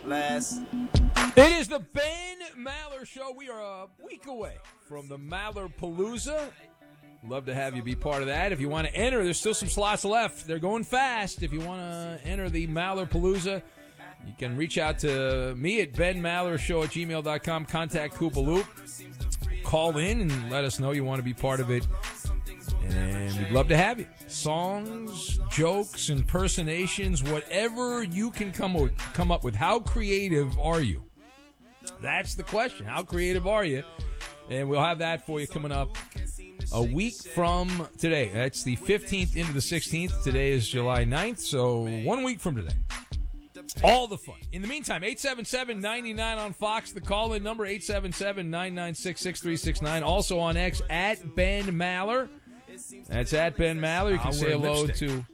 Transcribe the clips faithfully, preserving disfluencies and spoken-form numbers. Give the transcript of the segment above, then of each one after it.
last. It is the Ben Maller Show. We are a week away from the Maller Palooza. Love to have you be part of that. If you want to enter, there's still some slots left. They're going fast. If you want to enter the Maller Palooza, you can reach out to me at ben maller show at gmail dot com. Contact Koopa Loop. Call in and let us know you want to be part of it. And we'd love to have you. Songs, jokes, impersonations, whatever you can come with, come up with. How creative are you? That's the question. How creative are you? And we'll have that for you coming up a week from today. That's the fifteenth into the sixteenth. Today is July ninth, so one week from today. All the fun. In the meantime, eight seven seven, nine nine on Fox. The call-in number, eight seven seven, nine nine six, six three six nine. Also on X, at Ben Maller. That's at Ben Maller. You can I'll say hello lipstick. to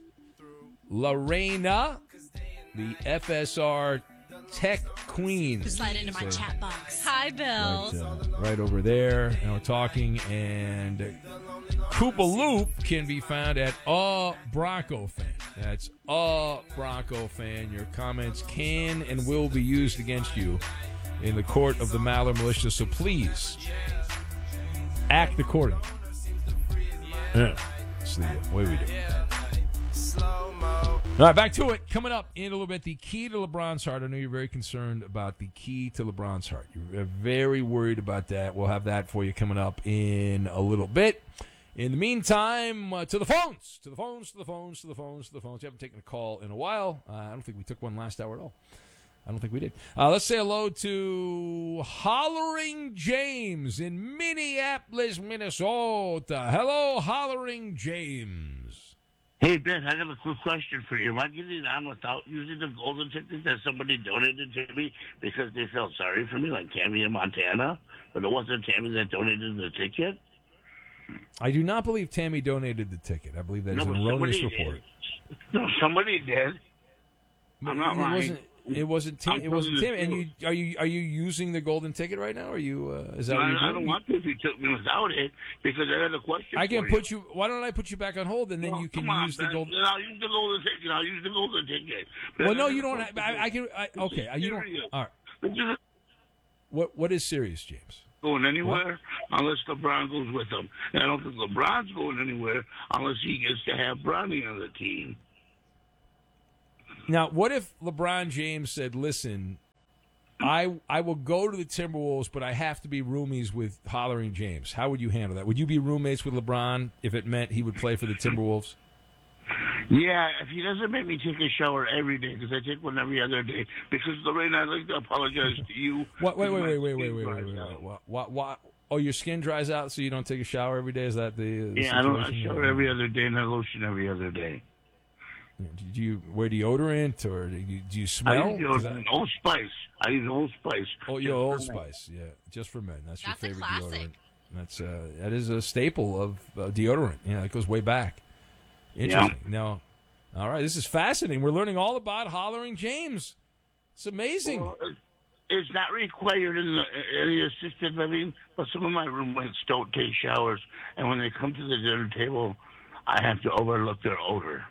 Lorena, the F S R Tech Queen. Slide into my So, chat box. Hi, Bill. Right, uh, right over there. And we're talking. And Koopa Loop can be found at a Bronco fan. That's a Bronco fan. Your comments can and will be used against you in the court of the Maller Militia. So please act accordingly. Yeah, that's the way we do it. All right, back to it. Coming up in a little bit, the key to LeBron's heart. I know you're very concerned about the key to LeBron's heart. You're very worried about that. We'll have that for you coming up in a little bit. In the meantime, uh, to the phones, to the phones, to the phones, to the phones, to the phones. You haven't taken a call in a while. Uh, I don't think we took one last hour at all. I don't think we did. Uh, let's say hello to Hollering James in Minneapolis, Minnesota. Hello, Hollering James. Hey, Ben, I got a quick question for you. Am I getting on without using the golden ticket that somebody donated to me because they felt sorry for me, like Tammy in Montana? But it wasn't Tammy that donated the ticket? I do not believe Tammy donated the ticket. I believe that is No, an but erroneous somebody report. did. No, somebody did. I'm not it lying. wasn't. It wasn't. Tam- I'm it wasn't telling Tammy. you And you are you are you using the golden ticket right now? Are you? Uh, is that No, what you're I, doing? I don't want to if you took me without it because I had a question I can for put you. Why don't I put you back on hold and then Well, you can come on, use the Ben. golden. Then I'll use the golden ticket. I'll use the golden ticket. Well, Ben, no, I you got a don't. Have, question I, I can. I, okay, This is you don't. serious. All right. This isn't What What is serious, James? going anywhere unless LeBron goes with them. And I don't think LeBron's going anywhere unless he gets to have Bronny on the team. Now, what if LeBron James said, "Listen, I I will go to the Timberwolves, but I have to be roomies with Hollering James." How would you handle that? Would you be roommates with LeBron if it meant he would play for the Timberwolves? Yeah, if he doesn't make me take a shower every day, because I take one every other day. Because, Lorraine, I'd like to apologize to you. What? Wait, wait, My wait, wait, skin wait, wait, wait, dries wait, wait. out. What, what, what? Oh, your skin dries out, so you don't take a shower every day? Is that the? the Yeah, I don't I situation? shower every other day and I lotion every other day. Do you wear deodorant or do you, do you smell? I use Is deodorant, that- Old Spice. I use Old Spice. Oh, Just your for Old men. Spice, yeah, just for men. That's, That's a your favorite classic. deodorant. That's uh, that is a staple of uh, deodorant. Yeah, it goes way back. Interesting. Now, all right, this is fascinating. We're learning all about Hollering James. It's amazing. Well, it's not required in the any assisted living, but some of my roommates don't take showers, and when they come to the dinner table, I have to overlook their odor.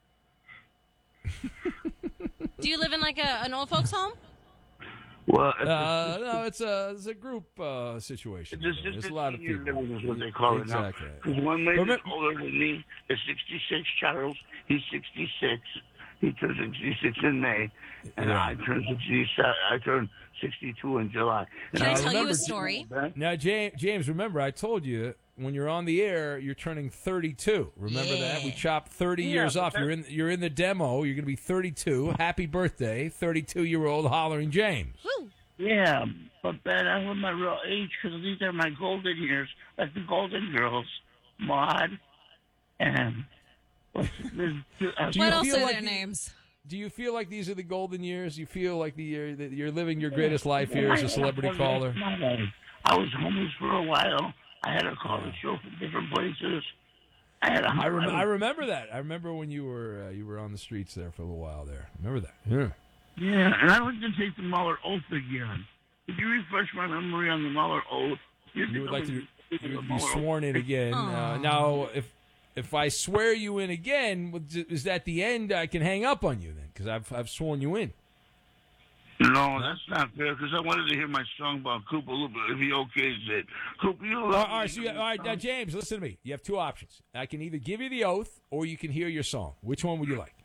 Do you live in like a, an old folks home? Well, it's Uh, no, it's a it's a group uh, situation. It's There's just a lot of senior people. living is what they call Exactly. it now. Because one lady's Remember- older than me is sixty-six. Charles, he's sixty-six. He turned sixty-six in May, and Yeah. I turned sixty-seven. I turned sixty-two in July. Can I Now, tell you remember- a story? Now, James, James, remember I told you when you're on the air, you're turning thirty-two. Remember that? We Yeah. chopped thirty Yeah, years but off. that- You're in you're in the demo. You're going to be thirty-two. Happy birthday, thirty-two-year-old Hollering James. Woo. Yeah, but Ben, I want my real age because these are my golden years, like the Golden Girls, Maud, and what's this? Uh, Do What you else feel are like their you- names? Do you feel like these are the golden years? You feel like the year that you're living your greatest life here as a celebrity caller? I was homeless for a while. I had to call the show from different places. I had a I, rem- I remember that. I remember when you were uh, you were on the streets there for a little while there. Remember that? Yeah. Yeah, and I'd like to take the Mueller oath again. If you refresh my memory on the Mueller oath, You would like to you the would be Mueller oath. sworn in again. Uh, Aw. now, if if I swear you in again, is that the end? I can hang up on you then because I've I've sworn you in. No, No, that's not fair because I wanted to hear my song about Cooper a little bit. If he okays it, Cooper, you All right, all right, so you, all right now, James, listen to me. You have two options. I can either give you the oath or you can hear your song. Which one would you like?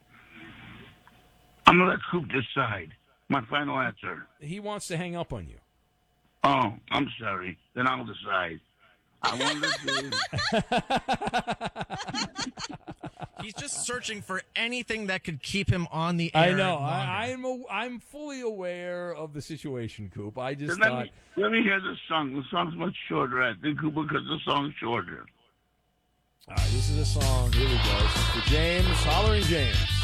I'm gonna let Coop decide. My final answer. He wants to hang up on you. Oh, I'm sorry. Then I'll decide. I want to. He's just searching for anything that could keep him on the air. I know. longer. I, I'm a, I'm fully aware of the situation, Coop. I just let, thought. me, let me hear the song. The song's much shorter, I think, Cooper, because the song's shorter. All right, this is a song. Here we go. This is for James, Hollering James.